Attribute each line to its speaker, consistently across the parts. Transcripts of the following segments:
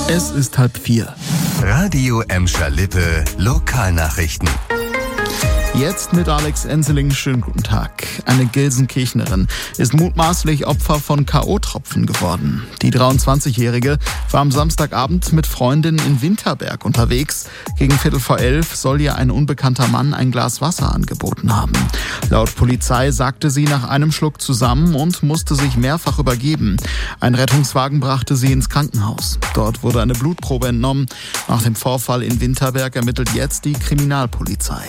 Speaker 1: Es ist 3:30.
Speaker 2: Radio Emscher Lippe Lokalnachrichten.
Speaker 1: Jetzt mit Alex Enseling. Schönen guten Tag. Eine Gelsenkirchnerin ist mutmaßlich Opfer von K.O.-Tropfen geworden. Die 23-Jährige war am Samstagabend mit Freundinnen in Winterberg unterwegs. Gegen 11:15 soll ihr ein unbekannter Mann ein Glas Wasser angeboten haben. Laut Polizei sagte sie nach einem Schluck zusammen und musste sich mehrfach übergeben. Ein Rettungswagen brachte sie ins Krankenhaus. Dort wurde eine Blutprobe entnommen. Nach dem Vorfall in Winterberg ermittelt jetzt die Kriminalpolizei.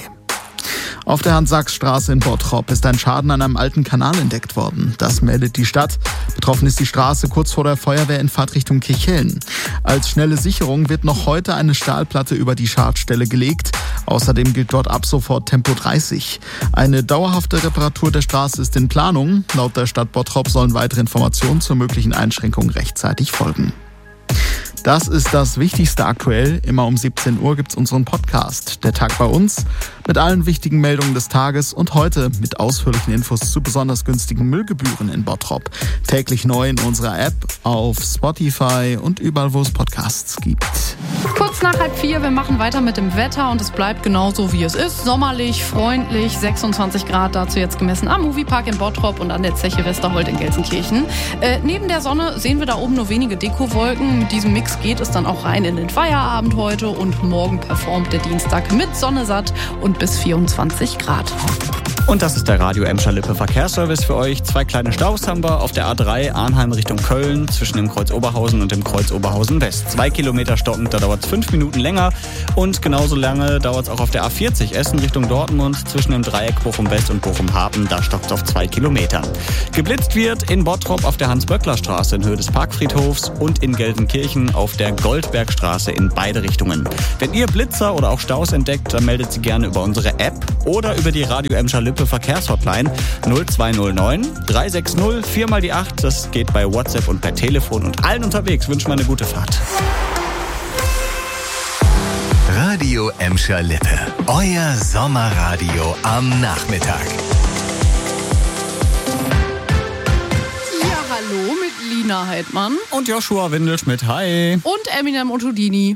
Speaker 1: Auf der Hans-Sachs-Straße in Bottrop ist ein Schaden an einem alten Kanal entdeckt worden. Das meldet die Stadt. Betroffen ist die Straße kurz vor der Feuerwehr in Fahrtrichtung Kirchhellen. Als schnelle Sicherung wird noch heute eine Stahlplatte über die Schadstelle gelegt. Außerdem gilt dort ab sofort Tempo 30. Eine dauerhafte Reparatur der Straße ist in Planung. Laut der Stadt Bottrop sollen weitere Informationen zur möglichen Einschränkung rechtzeitig folgen. Das ist das Wichtigste aktuell. Immer um 17 Uhr gibt's unseren Podcast. Der Tag bei uns mit allen wichtigen Meldungen des Tages und heute mit ausführlichen Infos zu besonders günstigen Müllgebühren in Bottrop. Täglich neu in unserer App, auf Spotify und überall, wo es Podcasts gibt.
Speaker 3: Kurz nach 3:30, wir machen weiter mit dem Wetter und es bleibt genauso wie es ist. Sommerlich, freundlich, 26 Grad dazu jetzt gemessen am Moviepark in Bottrop und an der Zeche Westerhold in Gelsenkirchen. Neben der Sonne sehen wir da oben nur wenige Dekowolken. Mit diesem Mix geht es dann auch rein in den Feierabend heute und morgen performt der Dienstag mit Sonne satt und bis 24 Grad.
Speaker 4: Und das ist der Radio Emscher Lippe Verkehrsservice für euch. 2 kleine Staus haben wir auf der A3 Arnheim Richtung Köln zwischen dem Kreuz Oberhausen und dem Kreuz Oberhausen West. 2 Kilometer stockend, da dauert es 5 Minuten länger. Und genauso lange dauert es auch auf der A40 Essen Richtung Dortmund zwischen dem Dreieck Bochum West und Bochum Hafen. Da stockt es auf 2 Kilometern. Geblitzt wird in Bottrop auf der Hans-Böckler-Straße in Höhe des Parkfriedhofs und in Gelsenkirchen auf der Goldbergstraße in beide Richtungen. Wenn ihr Blitzer oder auch Staus entdeckt, dann meldet sie gerne über unsere App oder über die Radio Emscher Lippe Verkehrshotline 0209 360 4 mal die 8. Das geht bei WhatsApp und per Telefon und allen unterwegs wünschen wir eine gute Fahrt.
Speaker 2: Radio Emscher Lippe. Euer Sommerradio am Nachmittag.
Speaker 3: Ja, hallo mit Lina Heidmann
Speaker 4: Und Joshua Windelschmidt, hi.
Speaker 3: und Eminem und Houdini.